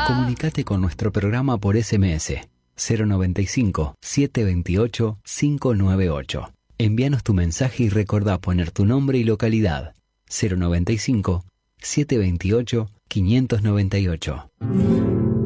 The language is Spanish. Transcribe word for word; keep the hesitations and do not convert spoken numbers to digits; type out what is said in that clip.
Comunicate con nuestro programa por S M S cero noventa y cinco, setecientos veintiocho, quinientos noventa y ocho. Envíanos tu mensaje y recordá poner tu nombre y localidad. cero noventa y cinco, setecientos veintiocho, quinientos noventa y ocho.